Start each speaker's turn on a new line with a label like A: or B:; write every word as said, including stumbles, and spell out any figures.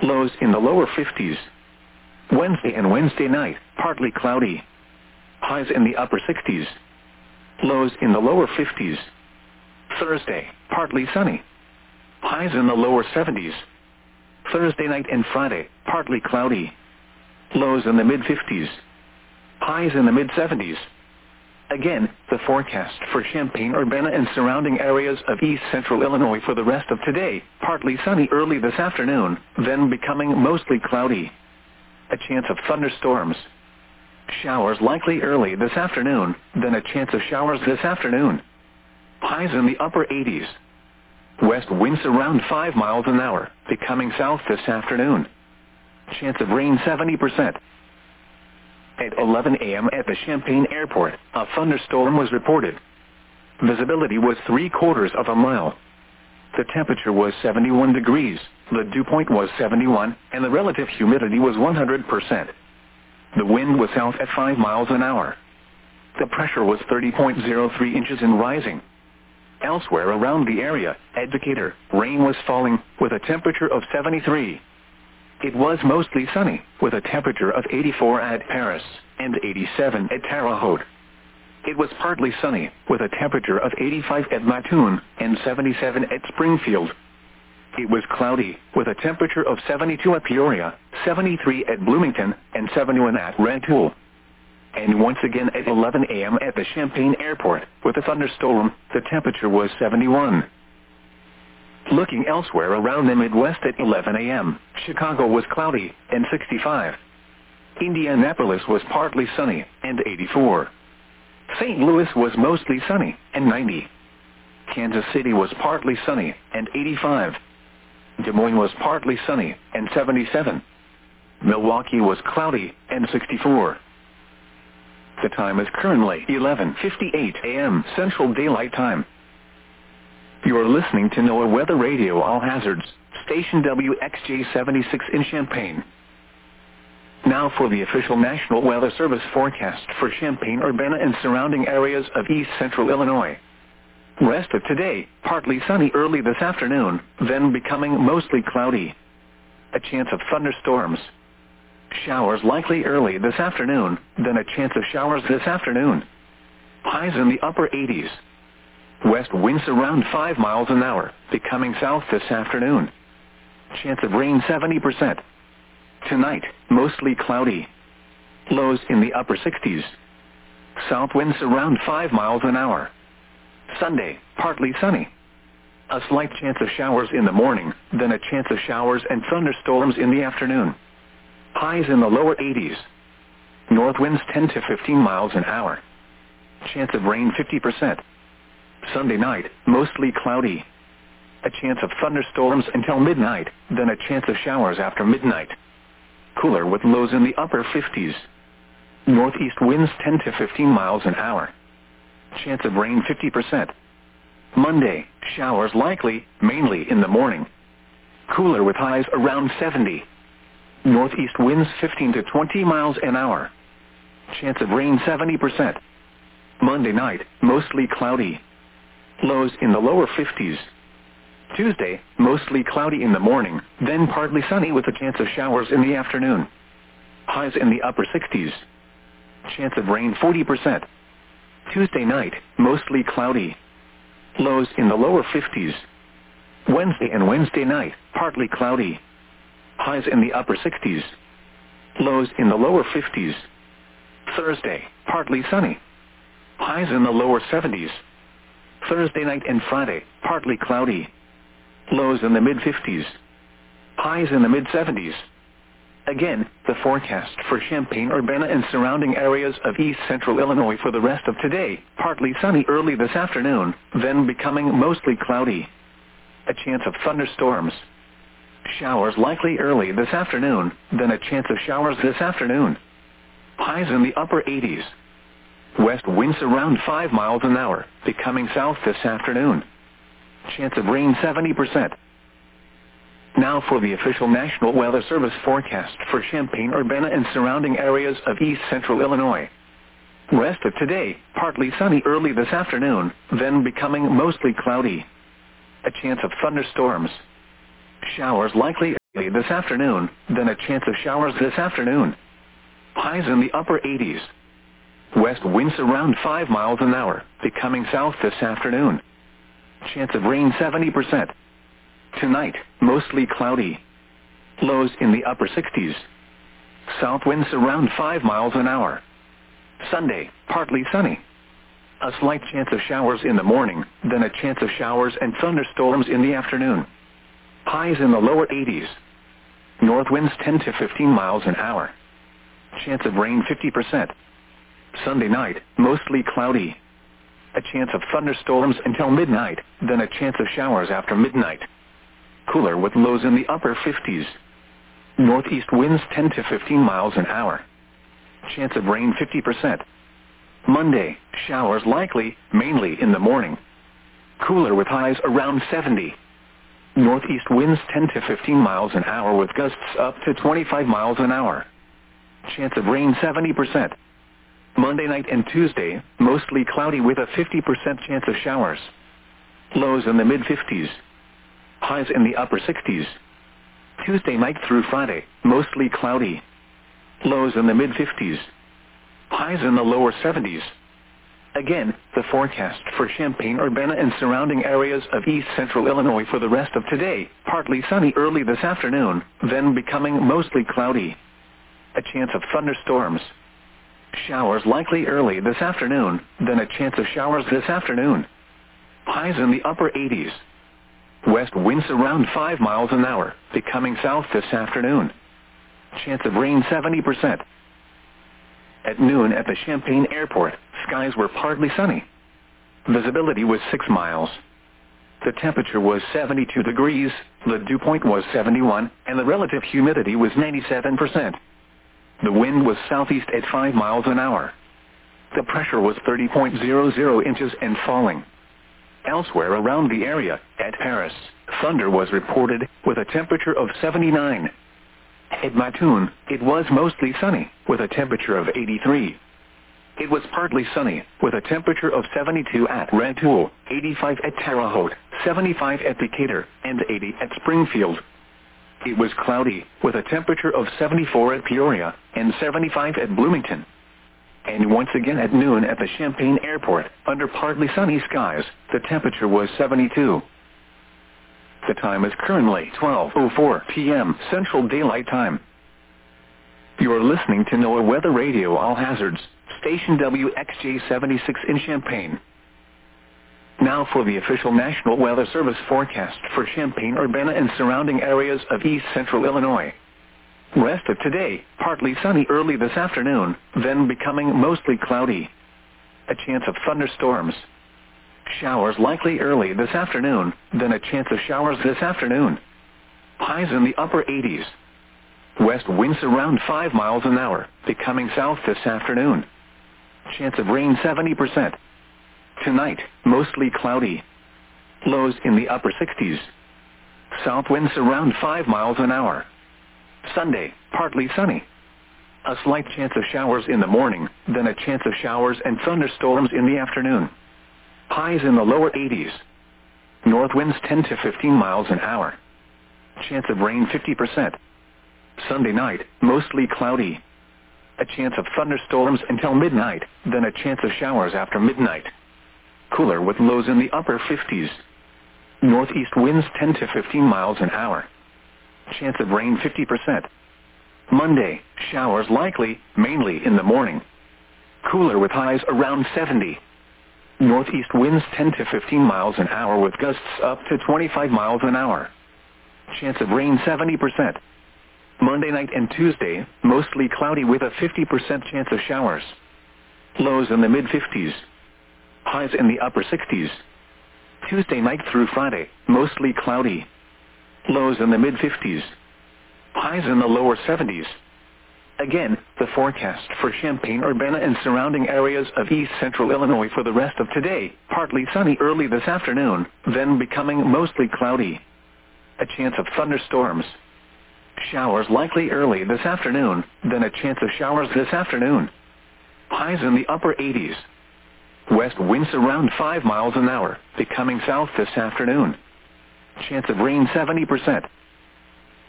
A: Lows in the lower fifties. Wednesday and Wednesday night, partly cloudy. Highs in the upper sixties. Lows in the lower fifties. Thursday, partly sunny. Highs in the lower seventies. Thursday night and Friday, partly cloudy. Lows in the mid-fifties. Highs in the mid-seventies. Again, the forecast for Champaign-Urbana and surrounding areas of east central Illinois for the rest of today, partly sunny early this afternoon, then becoming mostly cloudy. A chance of thunderstorms. Showers likely early this afternoon, then a chance of showers this afternoon. Highs in the upper eighties. West winds around five miles an hour, becoming south this afternoon. Chance of rain seventy percent. At eleven a m at the Champaign Airport, a thunderstorm was reported. Visibility was three quarters of a mile. The temperature was seventy-one degrees, the dew point was seventy-one, and the relative humidity was one hundred percent. The wind was south at five miles an hour. The pressure was thirty point zero three inches and rising. Elsewhere around the area, at Decatur, rain was falling, with a temperature of seventy-three. It was mostly sunny, with a temperature of eighty-four at Paris, and eighty-seven at Terre Haute. It was partly sunny, with a temperature of eighty-five at Mattoon, and seventy-seven at Springfield. It was cloudy, with a temperature of seventy-two at Peoria, seventy-three at Bloomington, and seventy-one at Rantoul. And once again at eleven a m at the Champaign Airport, with a thunderstorm, the temperature was seventy-one. Looking elsewhere around the Midwest at eleven a m, Chicago was cloudy, and sixty-five. Indianapolis was partly sunny, and eighty-four. Saint Louis was mostly sunny, and ninety. Kansas City was partly sunny, and eighty-five. Des Moines was partly sunny, and seventy-seven. Milwaukee was cloudy, and sixty-four. The time is currently eleven fifty-eight a m Central Daylight Time. You are listening to NOAA Weather Radio All Hazards, station W X J seventy-six in Champaign. Now for the official National Weather Service forecast for Champaign-Urbana and surrounding areas of east central Illinois. Rest of today, partly sunny early this afternoon, then becoming mostly cloudy. A chance of thunderstorms. Showers likely early this afternoon, then a chance of showers this afternoon. Highs in the upper eighties. West winds around five miles an hour, becoming south this afternoon. Chance of rain seventy percent. Tonight, mostly cloudy. Lows in the upper sixties. South winds around five miles an hour. Sunday, partly sunny. A slight chance of showers in the morning, then a chance of showers and thunderstorms in the afternoon. Highs in the lower eighties. North winds ten to fifteen miles an hour. Chance of rain fifty percent. Sunday night, mostly cloudy. A chance of thunderstorms until midnight, then a chance of showers after midnight. Cooler with lows in the upper fifties. Northeast winds ten to fifteen miles an hour. Chance of rain fifty percent. Monday, showers likely, mainly in the morning. Cooler with highs around seventy. Northeast winds fifteen to twenty miles an hour. Chance of rain seventy percent. Monday night, mostly cloudy. Lows in the lower fifties. Tuesday, mostly cloudy in the morning, then partly sunny with a chance of showers in the afternoon. Highs in the upper sixties. Chance of rain forty percent. Tuesday night, mostly cloudy. Lows in the lower fifties. Wednesday and Wednesday night, partly cloudy. Highs in the upper sixties. Lows in the lower fifties. Thursday, partly sunny. Highs in the lower seventies. Thursday night and Friday, partly cloudy. Lows in the mid-fifties. Highs in the mid-seventies. Again, the forecast for Champaign-Urbana and surrounding areas of east central Illinois for the rest of today, partly sunny early this afternoon, then becoming mostly cloudy. A chance of thunderstorms. Showers likely early this afternoon, then a chance of showers this afternoon. Highs in the upper eighties. West winds around five miles an hour, becoming south this afternoon. Chance of rain seventy percent. Now for the official National Weather Service forecast for Champaign-Urbana and surrounding areas of east central Illinois. Rest of today, partly sunny early this afternoon, then becoming mostly cloudy. A chance of thunderstorms. Showers likely this afternoon, then a chance of showers this afternoon. Highs in the upper eighties. West winds around five miles an hour, becoming south this afternoon. Chance of rain seventy percent. Tonight, mostly cloudy. Lows in the upper sixties. South winds around five miles an hour. Sunday, partly sunny. A slight chance of showers in the morning, then a chance of showers and thunderstorms in the afternoon. Highs in the lower eighties. North winds ten to fifteen miles an hour. Chance of rain fifty percent. Sunday night, mostly cloudy. A chance of thunderstorms until midnight, then a chance of showers after midnight. Cooler with lows in the upper fifties. Northeast winds ten to fifteen miles an hour. Chance of rain fifty percent. Monday, showers likely, mainly in the morning. Cooler with highs around seventy. Northeast winds ten to fifteen miles an hour with gusts up to twenty-five miles an hour. Chance of rain seventy percent. Monday night and Tuesday, mostly cloudy with a fifty percent chance of showers. Lows in the mid-fifties. Highs in the upper sixties. Tuesday night through Friday, mostly cloudy. Lows in the mid-fifties. Highs in the lower seventies. Again, the forecast for Champaign-Urbana and surrounding areas of east central Illinois for the rest of today, partly sunny early this afternoon, then becoming mostly cloudy. A chance of thunderstorms. Showers likely early this afternoon, then a chance of showers this afternoon. Highs in the upper eighties. West winds around five miles an hour, becoming south this afternoon. Chance of rain seventy percent. At noon at the Champaign Airport, skies were partly sunny. Visibility was six miles. The temperature was seventy-two degrees, the dew point was seventy-one, and the relative humidity was ninety-seven percent. The wind was southeast at five miles an hour. The pressure was thirty point zero zero inches and falling. Elsewhere around the area, at Paris, thunder was reported, with a temperature of seventy-nine. At Mattoon, it was mostly sunny, with a temperature of eighty-three. It was partly sunny, with a temperature of seventy-two at Rantoul, eighty-five at Terre Haute, seventy-five at Decatur, and eighty at Springfield. It was cloudy, with a temperature of seventy-four at Peoria, and seventy-five at Bloomington. And once again at noon at the Champaign Airport, under partly sunny skies, the temperature was seventy-two. The time is currently twelve oh four p m Central Daylight Time. You are listening to NOAA Weather Radio All Hazards, station W X J seventy-six in Champaign. Now for the official National Weather Service forecast for Champaign-Urbana and surrounding areas of east central Illinois. Rest of today, partly sunny early this afternoon, then becoming mostly cloudy. A chance of thunderstorms. Showers likely early this afternoon, then a chance of showers this afternoon. Highs in the upper eighties. West winds around five miles an hour, becoming south this afternoon. Chance of rain seventy percent. Tonight, mostly cloudy. Lows in the upper sixties. South winds around five miles an hour. Sunday, partly sunny. A slight chance of showers in the morning, then a chance of showers and thunderstorms in the afternoon. Highs in the lower eighties. North winds ten to fifteen miles an hour. Chance of rain fifty percent. Sunday night, mostly cloudy. A chance of thunderstorms until midnight, then a chance of showers after midnight. Cooler with lows in the upper fifties. Northeast winds ten to fifteen miles an hour. Chance of rain fifty percent. Monday, showers likely, mainly in the morning. Cooler with highs around seventy. Northeast winds ten to fifteen miles an hour with gusts up to twenty-five miles an hour. Chance of rain seventy percent. Monday night and Tuesday, mostly cloudy with a fifty percent chance of showers. Lows in the mid-fifties. Highs in the upper sixties. Tuesday night through Friday, mostly cloudy. Lows in the mid-fifties. Highs in the lower seventies. Again, the forecast for Champaign-Urbana and surrounding areas of east central Illinois for the rest of today, partly sunny early this afternoon, then becoming mostly cloudy. A chance of thunderstorms. Showers likely early this afternoon, then a chance of showers this afternoon. Highs in the upper eighties. West winds around five miles an hour, becoming south this afternoon. Chance of rain seventy percent.